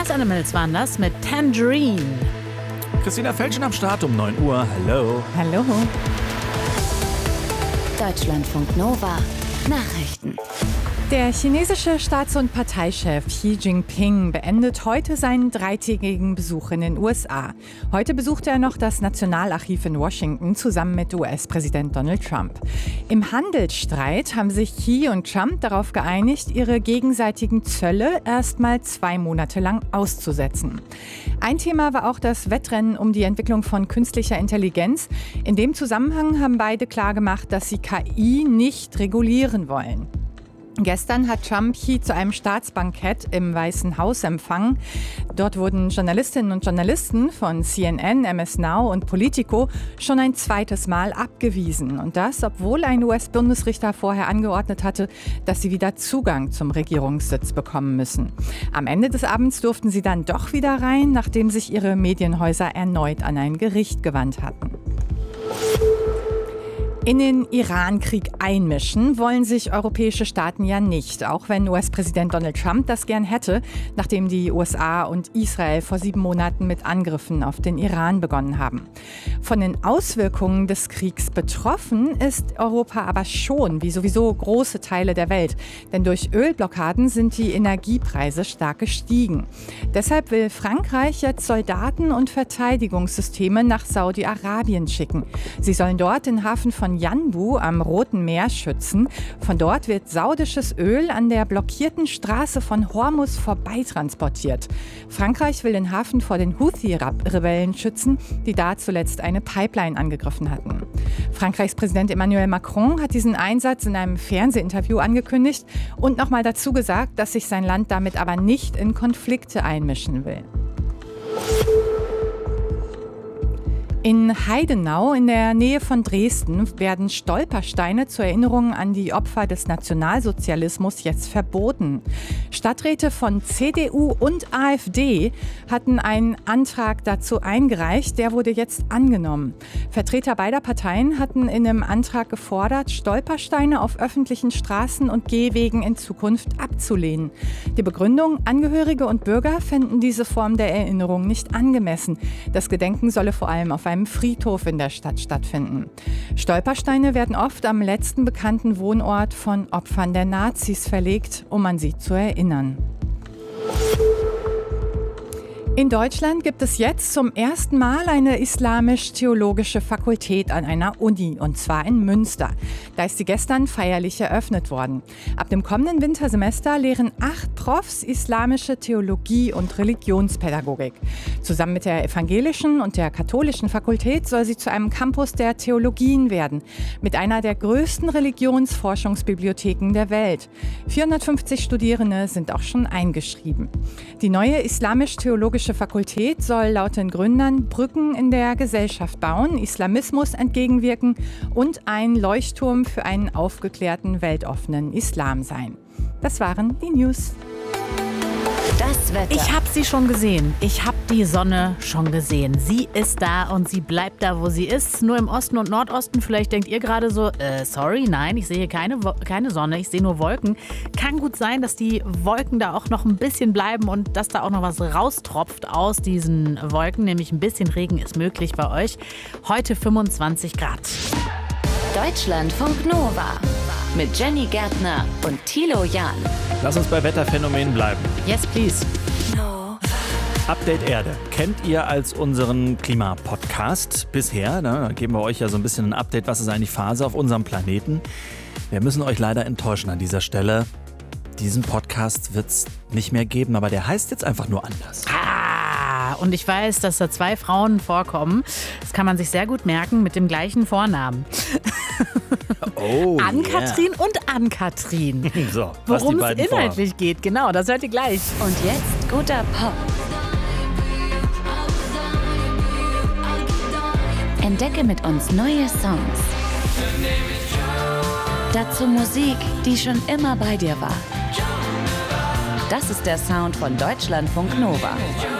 Foods Animals waren das mit Tangerine. Christina Felschen am Start um 9 Uhr. Hallo. Hallo. Deutschlandfunk Nova Nachrichten. Der chinesische Staats- und Parteichef Xi Jinping beendet heute seinen 3-tägigen Besuch in den USA. Heute besuchte er noch das Nationalarchiv in Washington zusammen mit US-Präsident Donald Trump. Im Handelsstreit haben sich Xi und Trump darauf geeinigt, ihre gegenseitigen Zölle erstmal 2 Monate lang auszusetzen. Ein Thema war auch das Wettrennen um die Entwicklung von künstlicher Intelligenz. In dem Zusammenhang haben beide klargemacht, dass sie KI nicht regulieren wollen. Gestern hat Trump Xi zu einem Staatsbankett im Weißen Haus empfangen. Dort wurden Journalistinnen und Journalisten von CNN, MS Now und Politico schon ein zweites Mal abgewiesen. Und das, obwohl ein US-Bundesrichter vorher angeordnet hatte, dass sie wieder Zugang zum Regierungssitz bekommen müssen. Am Ende des Abends durften sie dann doch wieder rein, nachdem sich ihre Medienhäuser erneut an ein Gericht gewandt hatten. In den Iran-Krieg einmischen wollen sich europäische Staaten ja nicht, auch wenn US-Präsident Donald Trump das gern hätte, nachdem die USA und Israel vor 7 Monaten mit Angriffen auf den Iran begonnen haben. Von den Auswirkungen des Kriegs betroffen ist Europa aber schon, wie sowieso große Teile der Welt. Denn durch Ölblockaden sind die Energiepreise stark gestiegen. Deshalb will Frankreich jetzt Soldaten und Verteidigungssysteme nach Saudi-Arabien schicken. Sie sollen dort den Hafen von Yanbu am Roten Meer schützen. Von dort wird saudisches Öl an der blockierten Straße von Hormuz vorbeitransportiert. Frankreich will den Hafen vor den Houthi-Rebellen schützen, die da zuletzt eine Pipeline angegriffen hatten. Frankreichs Präsident Emmanuel Macron hat diesen Einsatz in einem Fernsehinterview angekündigt und nochmal dazu gesagt, dass sich sein Land damit aber nicht in Konflikte einmischen will. In Heidenau in der Nähe von Dresden werden Stolpersteine zur Erinnerung an die Opfer des Nationalsozialismus jetzt verboten. Stadträte von CDU und AfD hatten einen Antrag dazu eingereicht, der wurde jetzt angenommen. Vertreter beider Parteien hatten in einem Antrag gefordert, Stolpersteine auf öffentlichen Straßen und Gehwegen in Zukunft abzulehnen. Die Begründung: Angehörige und Bürger fänden diese Form der Erinnerung nicht angemessen. Das Gedenken solle vor allem auf einem Friedhof in der Stadt stattfinden. Stolpersteine werden oft am letzten bekannten Wohnort von Opfern der Nazis verlegt, um an sie zu erinnern. In Deutschland gibt es jetzt zum ersten Mal eine islamisch-theologische Fakultät an einer Uni, und zwar in Münster. Da ist sie gestern feierlich eröffnet worden. Ab dem kommenden Wintersemester lehren 8 Profs islamische Theologie und Religionspädagogik. Zusammen mit der evangelischen und der katholischen Fakultät soll sie zu einem Campus der Theologien werden, mit einer der größten Religionsforschungsbibliotheken der Welt. 450 Studierende sind auch schon eingeschrieben. Die neue islamisch-theologische Fakultät soll laut den Gründern Brücken in der Gesellschaft bauen, Islamismus entgegenwirken und ein Leuchtturm für einen aufgeklärten, weltoffenen Islam sein. Das waren die News. Das Wetter. Ich habe sie schon gesehen. Ich habe die Sonne schon gesehen. Sie ist da und sie bleibt da, wo sie ist. Nur im Osten und Nordosten. Vielleicht denkt ihr gerade so, sorry, nein, ich sehe keine Sonne, ich sehe nur Wolken. Kann gut sein, dass die Wolken da auch noch ein bisschen bleiben und dass da auch noch was raustropft aus diesen Wolken. Nämlich ein bisschen Regen ist möglich bei euch. Heute 25 Grad. Deutschlandfunk Nova mit Jenny Gärtner und Thilo Jahn. Lass uns bei Wetterphänomenen bleiben. Yes, please. Update Erde kennt ihr als unseren Klimapodcast bisher. Da geben wir euch ja so ein bisschen ein Update, was ist eigentlich Phase auf unserem Planeten. Wir müssen euch leider enttäuschen an dieser Stelle. Diesen Podcast wird es nicht mehr geben, aber der heißt jetzt einfach nur anders. Und ich weiß, dass da 2 Frauen vorkommen. Das kann man sich sehr gut merken mit dem gleichen Vornamen. Oh, Ann-Kathrin und Ann-Kathrin. So, worum es inhaltlich geht, genau, das hört ihr gleich. Und jetzt guter Pop. Entdecke mit uns neue Songs. Dazu Musik, die schon immer bei dir war. Das ist der Sound von Deutschlandfunk Nova.